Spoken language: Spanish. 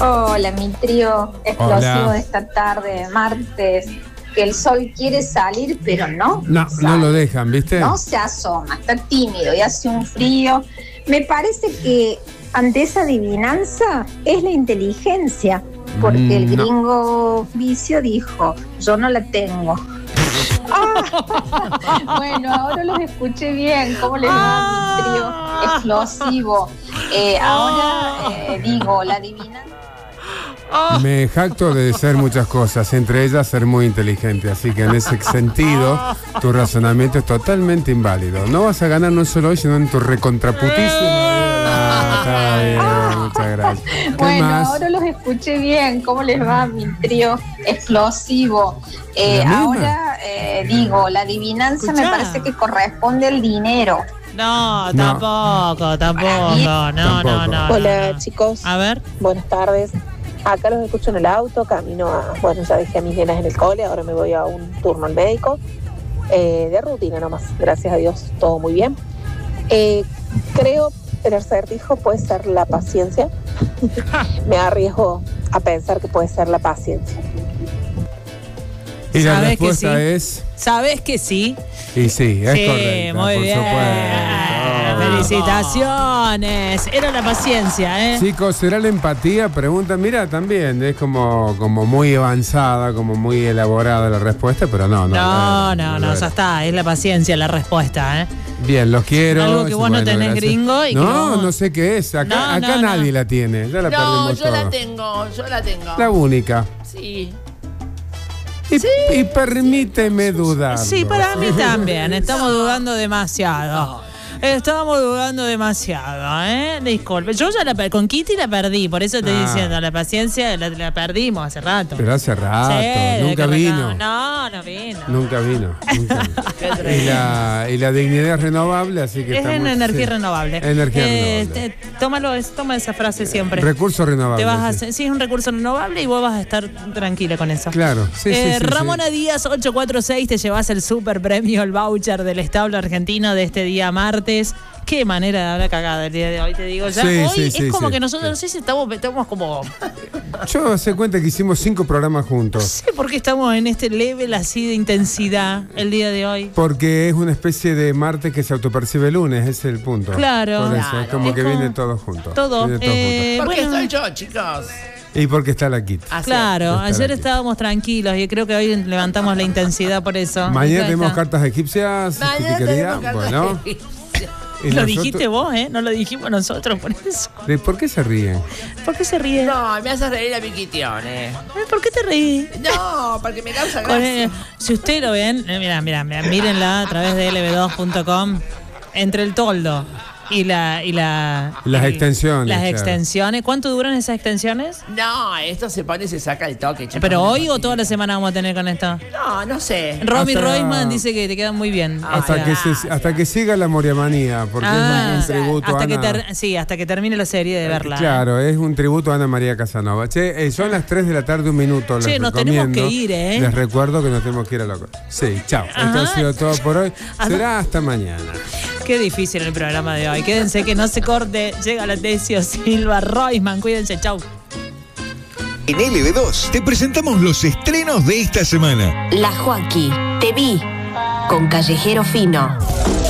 Hola, mi trío explosivo Hola. de esta tarde, martes, que el sol quiere salir, pero no. No sale. lo dejan, ¿viste? No se asoma, está tímido y hace un frío. Me parece que ante esa adivinanza es la inteligencia, porque el No. gringo vicio dijo, yo no la tengo. Bueno, ahora los escuché bien. ¿Cómo les va mi trío explosivo? Ahora digo, la adivinanza. Me jacto de ser muchas cosas, entre ellas ser muy inteligente, así que en ese sentido tu razonamiento es totalmente inválido. No vas a ganar no solo hoy, sino en tu recontraputísimo. Está bien, muchas gracias. ¿Qué Bueno, más? ahora los escuché bien. ¿Cómo les va mi trío explosivo? ¿La misma? Ahora digo, la adivinanza me Escuchá. parece que corresponde al dinero. No, No. tampoco. Tampoco. No. Hola chicos, A ver. buenas tardes. Acá los escucho en el auto, camino a, bueno, ya dejé a mis nenas en el cole, ahora me voy a un turno al médico. De rutina nomás, gracias a Dios, todo muy bien. Creo el acertijo puede ser la paciencia. Me arriesgo a pensar que puede ser la paciencia. Y la ¿Sabes que respuesta sí? es. ¿Sabes que sí? Y sí, es Sí, correcta. muy por bien. supuesto. Felicitaciones. Era la paciencia, ¿eh? Chicos, ¿será la empatía? Pregunta, mira, también es como muy avanzada, como muy elaborada la respuesta, pero no. No, era. ya está. Es la paciencia la respuesta, ¿eh? Bien, los quiero. Algo que vos no tenés, gracias. gringo, y que No, vos- no sé qué es. Acá No, nadie no. la tiene. Ya la No, perdimos yo la todos. tengo. La única. Sí. Y permíteme dudar. Sí, para mí también. Estamos dudando demasiado. Estamos dudando demasiado, ¿eh? Disculpe. Yo ya con Kitty la perdí, por eso estoy diciendo, la paciencia la perdimos hace rato. Pero hace rato. Sí, Nunca de que vino. No vino. Nunca vino. Y la dignidad es renovable, así que Es estamos, en energía sí. renovable. Energía renovable. Toma esa frase siempre. Recurso renovable. Te vas a sí. hacer, sí, es un recurso renovable y vos vas a estar tranquila con eso. Claro, sí. Ramona Díaz 846, te llevas el super premio, el voucher del establo argentino de este día martes. Qué manera de hablar cagada el día de hoy, te digo. Ya Sí, hoy sí, es como sí, que nosotros, sí. no sé si estamos como... Yo se cuenta que hicimos 5 programas No juntos. sé por qué estamos en este level así de intensidad el día de hoy. Porque es una especie de martes que se autopercibe lunes, ese es el punto. Claro. Por eso, Claro. es como Es que como- viene todo junto. Todo. Viene todo junto. Porque Bueno, soy yo, chicos. Y porque está la Kit. Así claro, Está ayer aquí. estábamos tranquilos y creo que hoy levantamos la intensidad por eso. Mañana Acá tenemos está. cartas egipcias. Mañana Kit querida. tenemos cartas Bueno. y Lo nosotros- dijiste vos, ¿eh? No lo dijimos nosotros, por eso. ¿Por qué se ríen? ¿Por qué se ríe? No, me hace reír a mi Quitiones. ¿Por qué te reís? No, porque me causa Con gracia. si ustedes lo ven, mira, mírenla a través de lb2.com, entre el toldo y Las y extensiones, Las claro. extensiones. ¿Cuánto duran esas extensiones? No, esto se pone y se saca el toque, chicos. ¿Pero hoy o toda la semana vamos a tener con esto? No sé. Romy Hasta- Roisman dice que te quedan muy bien. Hasta que siga la Moriamanía, porque es un tributo hasta a que Ana. hasta que termine la serie de verla. Claro, es un tributo a Ana María Casanova. Che, son las 3 de la tarde, 1 minuto. Che, les nos tenemos recomiendo. que ir, ¿eh? Les recuerdo que nos tenemos que ir a la cosa. Sí, chao. Esto Ajá. ha sido todo por hoy. Ajá. Será hasta mañana. Qué difícil el programa de hoy. Quédense que no se corte. Llega la Decio Silva Roisman. Cuídense, chau. En LB2 te presentamos los estrenos de esta semana. La Joaquí, te vi, con Callejero Fino.